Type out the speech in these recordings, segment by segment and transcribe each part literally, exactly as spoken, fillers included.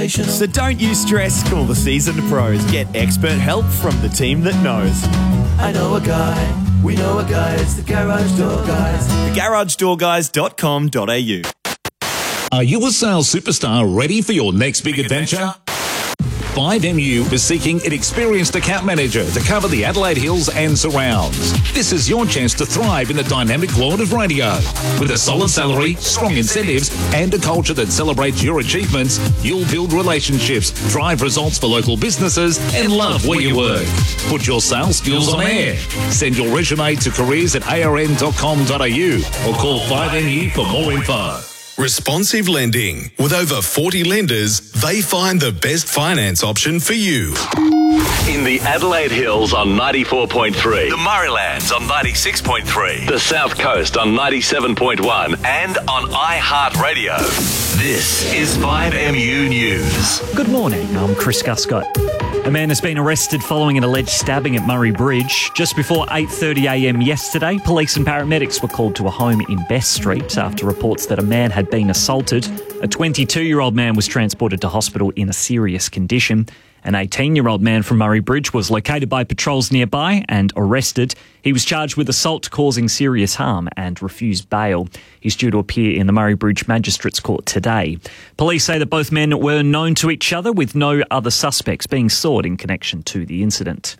sensational. So don't you stress, call the seasoned pros. Get expert help from the team that knows. I know a guy, we know a guy, it's the Garage Door Guys. the garage door guys dot com dot a u. Are you a sales superstar ready for your next big, big adventure? adventure? five M U is seeking an experienced account manager to cover the Adelaide Hills and surrounds. This is your chance to thrive in the dynamic world of radio. With a solid salary, strong incentives, and a culture that celebrates your achievements, you'll build relationships, drive results for local businesses, and love where you work. Put your sales skills on air. Send your resume to careers at a r n dot com dot a u or call five M U for more info. Responsive Lending. With over forty lenders, they find the best finance option for you. In the Adelaide Hills on ninety-four point three, the Murraylands on ninety-six point three, the South Coast on ninety-seven point one, and on iHeartRadio. This is five M U News. Good morning, I'm Chris Guscott. A man has been arrested following an alleged stabbing at Murray Bridge. Just before eight thirty a m yesterday, police and paramedics were called to a home in Bess Street after reports that a man had been assaulted. A twenty-two-year-old man was transported to hospital in a serious condition. An eighteen-year-old man from Murray Bridge was located by patrols nearby and arrested. He was charged with assault causing serious harm and refused bail. He's due to appear in the Murray Bridge Magistrates Court today. Police say that both men were known to each other, with no other suspects being sought in connection to the incident.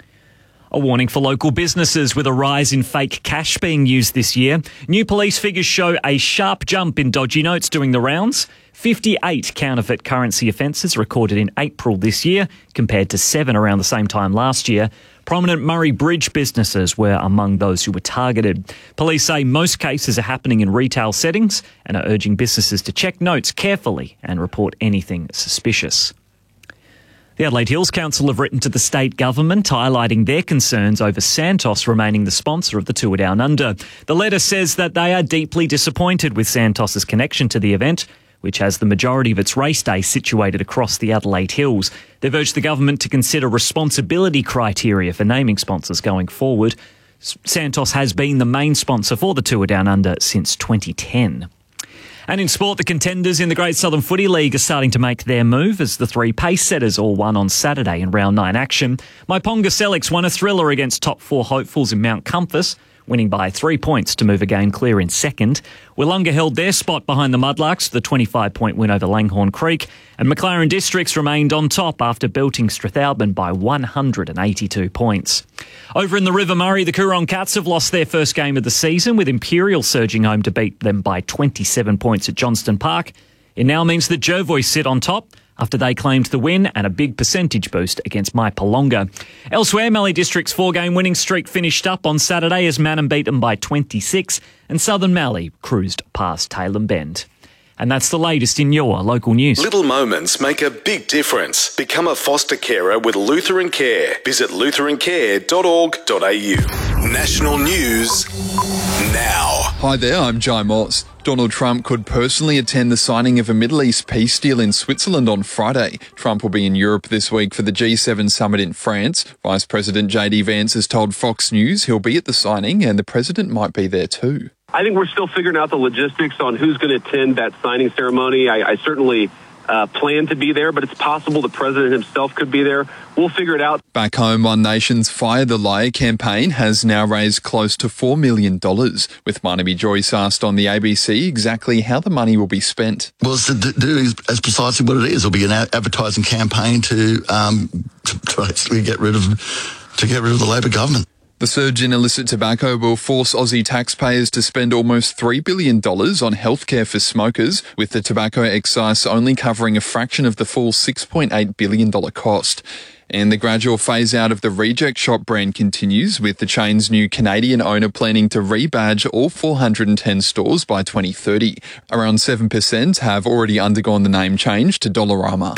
A warning for local businesses with a rise in fake cash being used this year. New police figures show a sharp jump in dodgy notes doing the rounds. fifty-eight counterfeit currency offences recorded in April this year, compared to seven around the same time last year. Prominent Murray Bridge businesses were among those who were targeted. Police say most cases are happening in retail settings and are urging businesses to check notes carefully and report anything suspicious. The Adelaide Hills Council have written to the state government highlighting their concerns over Santos remaining the sponsor of the Tour Down Under. The letter says that they are deeply disappointed with Santos's connection to the event, which has the majority of its race day situated across the Adelaide Hills. They've urged the government to consider responsibility criteria for naming sponsors going forward. Santos has been the main sponsor for the Tour Down Under since twenty ten. And in sport, the contenders in the Great Southern Footy League are starting to make their move as the three pace setters all won on Saturday in round nine action. Maiponga Selix won a thriller against top four hopefuls in Mount Compass, winning by three points to move again clear in second. Willunga held their spot behind the Mudlarks, the twenty-five point win over Langhorne Creek, and McLaren Districts remained on top after belting Strathalbyn by one hundred eighty-two points. Over in the River Murray, the Coorong Cats have lost their first game of the season, with Imperial surging home to beat them by twenty-seven points at Johnston Park. It now means that Jervois sit on top after they claimed the win and a big percentage boost against Maipolonga. Elsewhere, Mallee District's four-game winning streak finished up on Saturday as Manning beat them by twenty-six and Southern Mallee cruised past Tailem Bend. And that's the latest in your local news. Little moments make a big difference. Become a foster carer with Lutheran Care. Visit lutheran care dot org dot a u. National news now. Hi there, I'm Jai Moss. Donald Trump could personally attend the signing of a Middle East peace deal in Switzerland on Friday. Trump will be in Europe this week for the G seven summit in France. Vice President J D Vance has told Fox News he'll be at the signing and the president might be there too. I think we're still figuring out the logistics on who's going to attend that signing ceremony. I, I certainly uh, plan to be there, but it's possible the president himself could be there. We'll figure it out. Back home, One Nation's Fire the Liar campaign has now raised close to four million dollars, with Barnaby Joyce asked on the A B C exactly how the money will be spent. Well, it's to do as precisely what it is. It'll be an advertising campaign to, um, to, to actually get rid of, to get rid of the Labor government. The surge in illicit tobacco will force Aussie taxpayers to spend almost three billion dollars on healthcare for smokers, with the tobacco excise only covering a fraction of the full six point eight billion dollars cost. And the gradual phase-out of the Reject Shop brand continues, with the chain's new Canadian owner planning to rebadge all four hundred ten stores by twenty thirty. Around seven percent have already undergone the name change to Dollarama.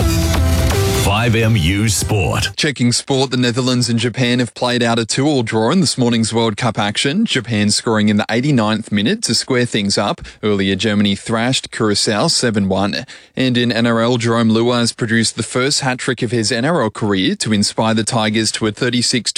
five M U Sport. Checking sport, the Netherlands and Japan have played out a two-all draw in this morning's World Cup action. Japan scoring in the eighty-ninth minute to square things up. Earlier, Germany thrashed Curacao seven one. And in N R L, Jerome Luaz produced the first hat-trick of his N R L career to inspire the Tigers to a thirty-six